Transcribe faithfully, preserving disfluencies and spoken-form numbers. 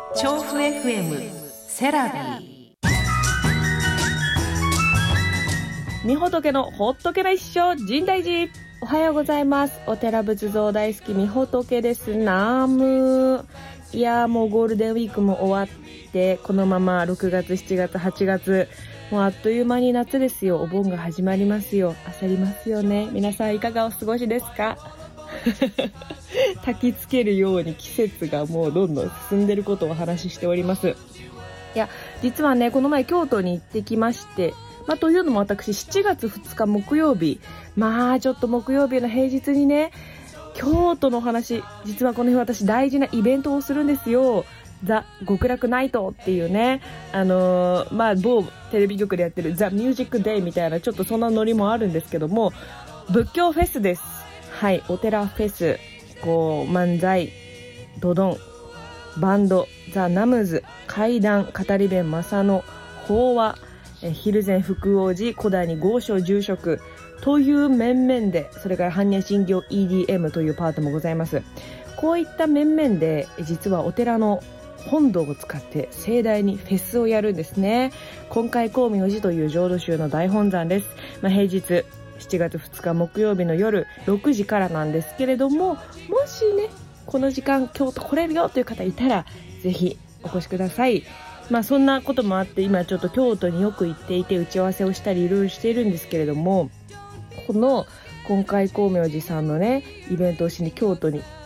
調布 エフエム セラビーみほとけのほっとけな一生深大寺。おはようございます。お寺仏像大好きみほとけです。ナムいやーもうゴールデンウィークも終わってこのままろくがつしちがつはちがつもうあっという間に夏ですよ。お盆が始まりますよ。焦りますよね。皆さんいかがお過ごしですか？焚きつけるように季節がもうどんどん進んでることをお話ししております。いや実はねこの前京都に行ってきまして、まあ、というのも私しちがつふつか木曜日、まあちょっと木曜日の平日にね京都の話、実はこの日私大事なイベントをするんですよ。ザ・極楽ナイトっていうね、あのー、まあ某テレビ局でやってるザ・ミュージックデイみたいなちょっとそんなノリもあるんですけども、仏教フェスです。はい、お寺フェス、こう漫才、ドドン、バンド、ザ・ナムズ、怪談、語り弁正野、法話、蒜山福王寺、古代に豪商住職という面々で、それから般若心経 イーディーエム というパートもございます。こういった面々で実はお寺の本堂を使って盛大にフェスをやるんですね。今回光明寺という浄土宗の大本山です。まあ、平日しちがつふつか木曜日の夜ろくじからなんですけれども、もしねこの時間京都来れるよという方いたらぜひお越しください。まあそんなこともあって今ちょっと京都によく行っていて打ち合わせをしたりいろいろしているんですけれども、この今回光明寺さんのねイベントをしに京都に